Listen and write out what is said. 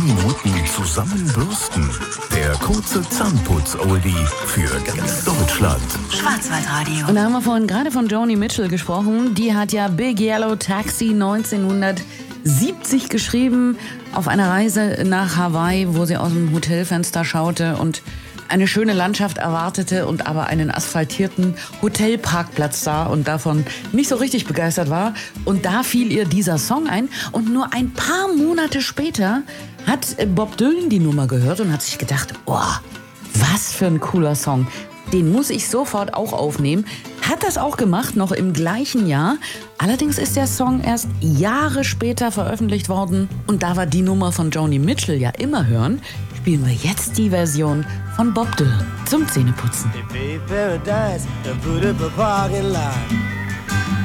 Minuten zusammenbürsten. Der kurze Zahnputz-Oldie für ganz Deutschland. Schwarzwaldradio. Und da haben wir vorhin gerade von Joni Mitchell gesprochen. Die hat ja Big Yellow Taxi 1970 geschrieben, auf einer Reise nach Hawaii, wo sie aus dem Hotelfenster schaute und eine schöne Landschaft erwartete und aber einen asphaltierten Hotelparkplatz sah und davon nicht so richtig begeistert war. Und da fiel ihr dieser Song ein. Und nur ein paar Monate später hat Bob Dylan die Nummer gehört und hat sich gedacht, oh, was für ein cooler Song. Den muss ich sofort auch aufnehmen. Hat das auch gemacht, noch im gleichen Jahr. Allerdings ist der Song erst Jahre später veröffentlicht worden. Und da wir die Nummer von Joni Mitchell ja immer hören, spielen wir jetzt die Version von Bob Dylan zum Zähneputzen. They pay paradise and put up a parking lot.